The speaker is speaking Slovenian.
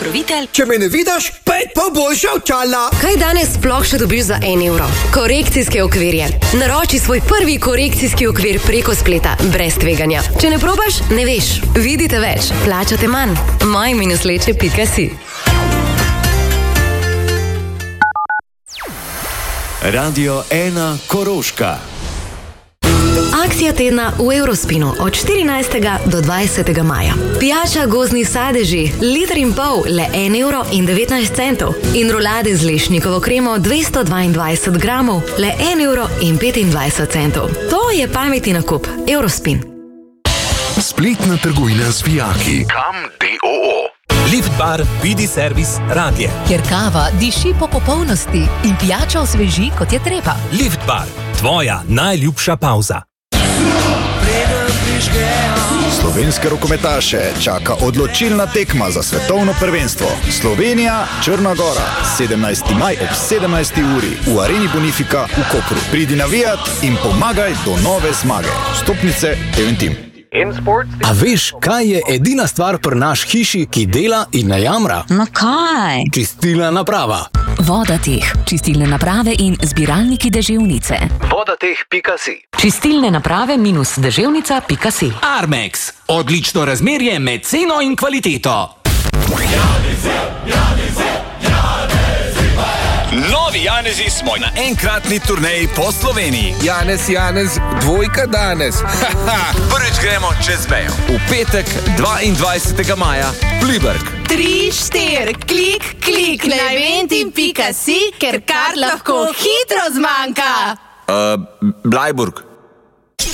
pokrovitelj. Če me ne vidiš, pet pa boljša očala. Kaj danes sploh še dobiš za 1 evro? Korekcijske okvirje. Naroči svoj prvi korekcijski okvir preko spleta, brez tveganja. Če ne probaš, ne veš. Vidite več, plačate manj. maj-leče.si. Radio 1 Koroška. Akcija tedna v Eurospinu od 14. do 20. maja. Pijača gozdni sadeži, 1,5 litra, le 1,19 €. In rolade z lešnikovo kremo 222 gramov, le 1,25 €. To je pametni nakup. Eurospin. Spletna trgovina z vijaki. Kam d.o.o. Lift Bar, vidi servis, radije. Kjer kava diši po popolnosti in pijača osveži, kot je treba. Lift Bar, tvoja najljubša pauza. Slovenske rokometaše čaka odločilna tekma za svetovno prvenstvo. Slovenija, Črna Gora, 17. maj ob 17. uri v Areni Bonifika v Kopru. Pridi navijat in pomagaj do nove zmage. Vstopnice Eventim. A veš, kaj je edina stvar pri naš hiši, ki dela in ne jamra? No kaj? Čistilna naprava. Vodateh, čistilne naprave in zbiralniki deževnice. Vodateh.si. Čistilne naprave -deževnica.si. Armex, odlično razmerje med ceno in kvaliteto. Novi Janezi smo na enkratni turneji po Sloveniji. Janez, dvojka danes. Prvič gremo čez mejo. V petek, 22. maja, Pliberg. 3, 4, klik na eventim.si, ker kar lahko hitro zmanjka. Blajburg.